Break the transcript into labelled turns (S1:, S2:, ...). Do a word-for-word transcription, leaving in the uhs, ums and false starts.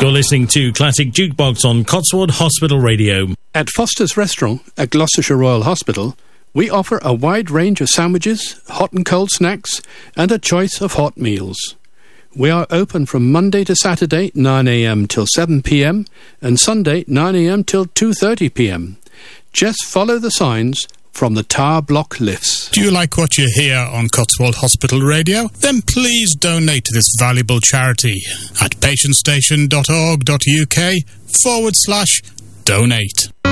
S1: You're listening to Classic Jukebox on Cotswold Hospital Radio.
S2: At Foster's Restaurant at Gloucestershire Royal Hospital, we offer a wide range of sandwiches, hot and cold snacks, and a choice of hot meals. We are open from Monday to Saturday, nine a m till seven p m, and Sunday, nine a m till two thirty p m. Just follow the signs from the tower block lifts.
S3: Do you like what you hear on Cotswold Hospital Radio? Then please donate to this valuable charity at patientstation.org.uk forward slash donate.